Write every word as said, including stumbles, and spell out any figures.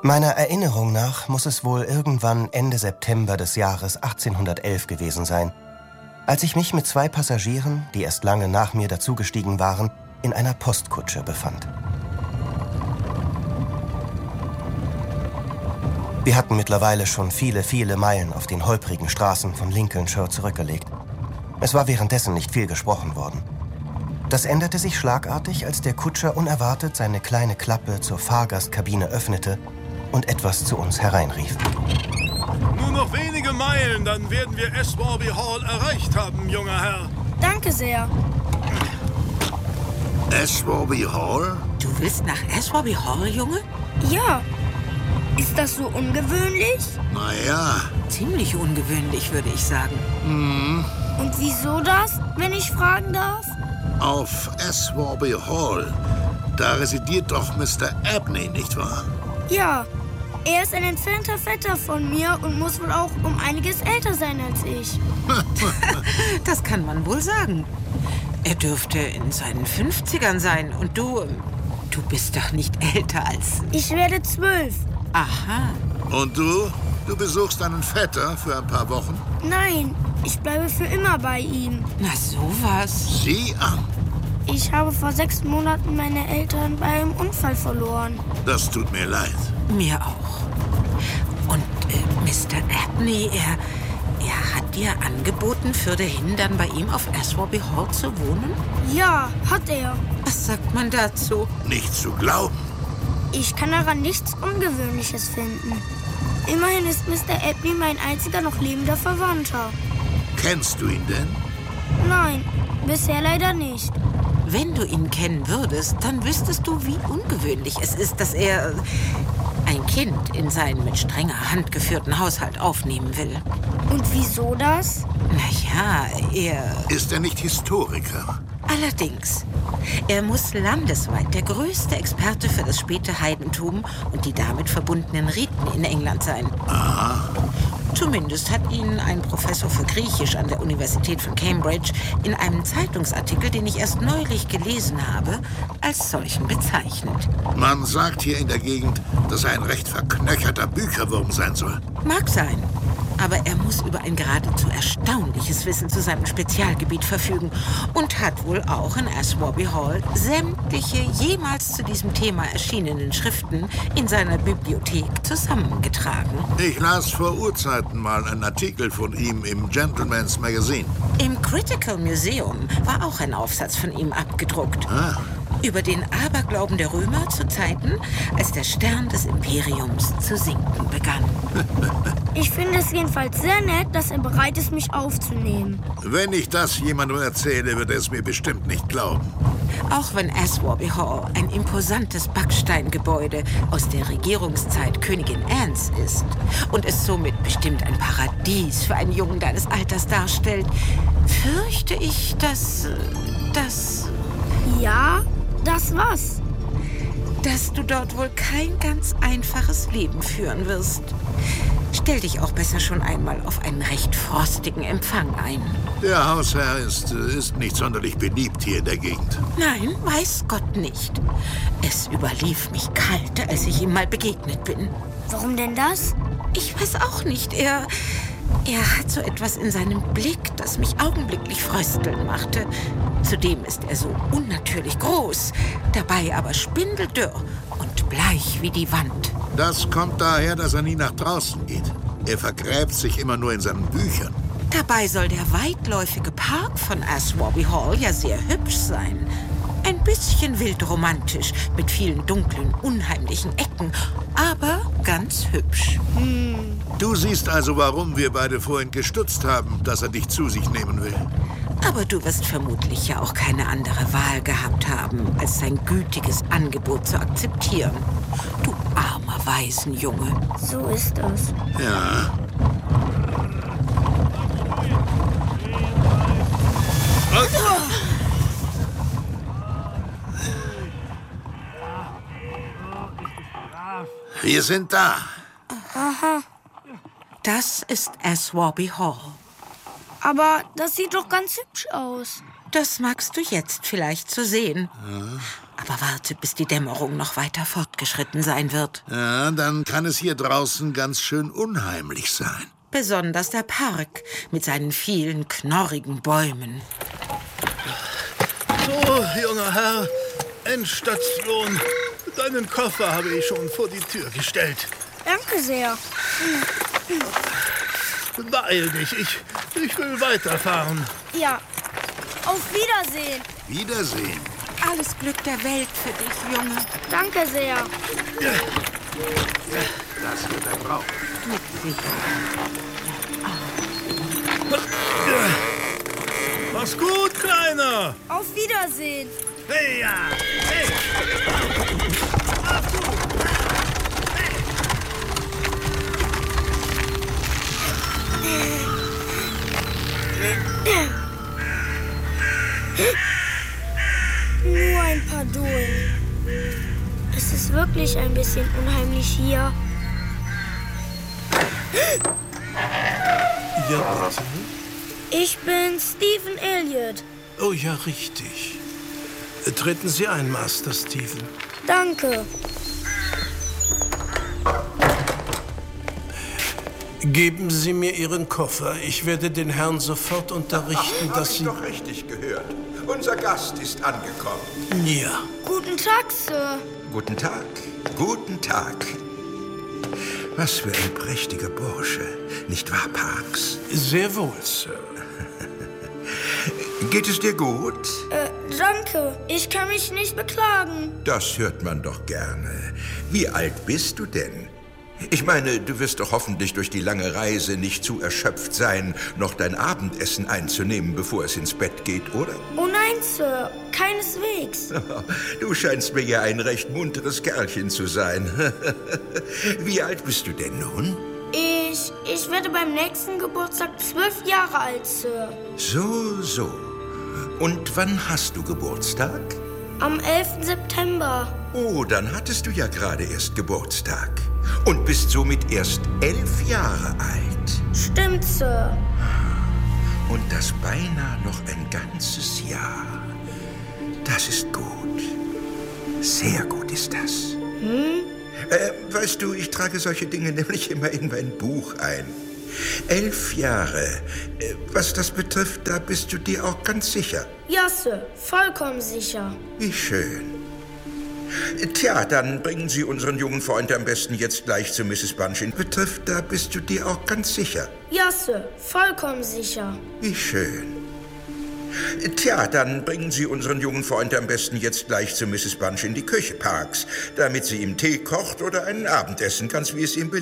Meiner Erinnerung nach muss es wohl irgendwann Ende September des Jahres achtzehnhundertelf gewesen sein, als ich mich mit zwei Passagieren, die erst lange nach mir dazugestiegen waren, in einer Postkutsche befand. Wir hatten mittlerweile schon viele, viele Meilen auf den holprigen Straßen von Lincolnshire zurückgelegt. Es war währenddessen nicht viel gesprochen worden. Das änderte sich schlagartig, als der Kutscher unerwartet seine kleine Klappe zur Fahrgastkabine öffnete und etwas zu uns hereinrief. Nur noch wenige Meilen, dann werden wir Aswarby Hall erreicht haben, junger Herr. Danke sehr. Aswarby Hall? Du willst nach Aswarby Hall, Junge? Ja. Ist das so ungewöhnlich? Naja. Ziemlich ungewöhnlich, würde ich sagen. Hm. Und wieso das, wenn ich fragen darf? Auf Aswarby Hall, da residiert doch Mister Abney, nicht wahr? Ja. Er ist ein entfernter Vetter von mir und muss wohl auch um einiges älter sein als ich. Das kann man wohl sagen. Er dürfte in seinen fünfzigern sein und du... Du bist doch nicht älter als... Ich werde zwölf. Aha. Und du? Du besuchst deinen Vetter für ein paar Wochen? Nein, ich bleibe für immer bei ihm. Na sowas. Sieh an. Ich habe vor sechs Monaten meine Eltern bei einem Unfall verloren. Das tut mir leid. Mir auch. Und äh, Mister Abney, er, er hat dir angeboten, für dahin dann bei ihm auf Aswarby Hall zu wohnen? Ja, hat er. Was sagt man dazu? Nicht zu glauben. Ich kann daran nichts Ungewöhnliches finden. Immerhin ist Mister Abney mein einziger noch lebender Verwandter. Kennst du ihn denn? Nein, bisher leider nicht. Wenn du ihn kennen würdest, dann wüsstest du, wie ungewöhnlich es ist, dass er äh, ein Kind in seinen mit strenger Hand geführten Haushalt aufnehmen will. Und wieso das? Na ja, er... Ist er nicht Historiker? Allerdings. Er muss landesweit der größte Experte für das späte Heidentum und die damit verbundenen Riten in England sein. Aha. Zumindest hat ihn ein Professor für Griechisch an der Universität von Cambridge in einem Zeitungsartikel, den ich erst neulich gelesen habe, als solchen bezeichnet. Man sagt hier in der Gegend, dass er ein recht verknöcherter Bücherwurm sein soll. Mag sein. Aber er muss über ein geradezu erstaunliches Wissen zu seinem Spezialgebiet verfügen und hat wohl auch in Aswarby Hall sämtliche jemals zu diesem Thema erschienenen Schriften in seiner Bibliothek zusammengetragen. Ich las vor Urzeiten mal einen Artikel von ihm im Gentleman's Magazine. Im Critical Museum war auch ein Aufsatz von ihm abgedruckt. Ah. Über den Aberglauben der Römer zu Zeiten, als der Stern des Imperiums zu sinken begann. Ich finde es jedenfalls sehr nett, dass er bereit ist, mich aufzunehmen. Wenn ich das jemandem erzähle, wird er es mir bestimmt nicht glauben. Auch wenn Aswarby Hall ein imposantes Backsteingebäude aus der Regierungszeit Königin Annes ist und es somit bestimmt ein Paradies für einen Jungen deines Alters darstellt, fürchte ich, dass... dass... Ja, das was? Dass du dort wohl kein ganz einfaches Leben führen wirst. Stell dich auch besser schon einmal auf einen recht frostigen Empfang ein. Der Hausherr ist, ist nicht sonderlich beliebt hier in der Gegend. Nein, weiß Gott nicht. Es überlief mich kalt, als ich ihm mal begegnet bin. Warum denn das? Ich weiß auch nicht. Er... Er hat so etwas in seinem Blick, das mich augenblicklich frösteln machte. Zudem ist er so unnatürlich groß, dabei aber spindeldürr und bleich wie die Wand. Das kommt daher, dass er nie nach draußen geht. Er vergräbt sich immer nur in seinen Büchern. Dabei soll der weitläufige Park von Aswarby Hall ja sehr hübsch sein. Ein bisschen wild romantisch, mit vielen dunklen, unheimlichen Ecken, aber ganz hübsch. Hm. Du siehst also, warum wir beide vorhin gestutzt haben, dass er dich zu sich nehmen will. Aber du wirst vermutlich ja auch keine andere Wahl gehabt haben, als sein gütiges Angebot zu akzeptieren. Du armer Waisenjunge. So ist das. Ja. Wir sind da. Aha. Das ist Aswarby Hall. Aber das sieht doch ganz hübsch aus. Das magst du jetzt vielleicht so sehen. Ja. Aber warte, bis die Dämmerung noch weiter fortgeschritten sein wird. Ja, dann kann es hier draußen ganz schön unheimlich sein. Besonders der Park mit seinen vielen knorrigen Bäumen. So, junger Herr, Endstation. Deinen Koffer habe ich schon vor die Tür gestellt. Danke sehr. Beeil dich, ich, ich will weiterfahren. Ja, auf Wiedersehen. Wiedersehen. Alles Glück der Welt für dich, Junge. Danke sehr. Das wird er brauchen. Mit Sicherheit. Mach's gut, Kleiner. Auf Wiedersehen. Hey, ja. Hey. Mach gut. Nur ein paar Dohlen. Es ist wirklich ein bisschen unheimlich hier. Ja, bitte? Ich bin Stephen Elliott. Oh ja, richtig. Treten Sie ein, Master Stephen. Danke. Geben Sie mir Ihren Koffer. Ich werde den Herrn sofort unterrichten, Ach, dass hab ich Sie... doch richtig gehört. Unser Gast ist angekommen. Ja. Guten Tag, Sir. Guten Tag. Guten Tag. Was für ein prächtiger Bursche. Nicht wahr, Parks? Sehr wohl, Sir. Geht es dir gut? Äh, danke. Ich kann mich nicht beklagen. Das hört man doch gerne. Wie alt bist du denn? Ich meine, du wirst doch hoffentlich durch die lange Reise nicht zu erschöpft sein, noch dein Abendessen einzunehmen, bevor es ins Bett geht, oder? Oh nein, Sir. Keineswegs. Du scheinst mir ja ein recht munteres Kerlchen zu sein. Wie alt bist du denn nun? Ich, ich werde beim nächsten Geburtstag zwölf Jahre alt, Sir. So, so. Und wann hast du Geburtstag? Am elften September. Oh, dann hattest du ja gerade erst Geburtstag. Und bist somit erst elf Jahre alt. Stimmt, Sir. Und das beinahe noch ein ganzes Jahr. Das ist gut. Sehr gut ist das. Hm? Äh, weißt du, ich trage solche Dinge nämlich immer in mein Buch ein. Elf Jahre. Äh, was das betrifft, da bist du dir auch ganz sicher. Ja, Sir. Vollkommen sicher. Wie schön. Tja, dann bringen Sie unseren jungen Freund am besten jetzt gleich zu Misses Bunch. Betrifft, da bist du dir auch ganz sicher. Ja, Sir. Vollkommen sicher. Wie schön. Tja, dann bringen Sie unseren jungen Freund am besten jetzt gleich zu Misses Bunch in die Küche, Parks, damit sie ihm Tee kocht oder ein Abendessen, ganz wie es ihm beliebt.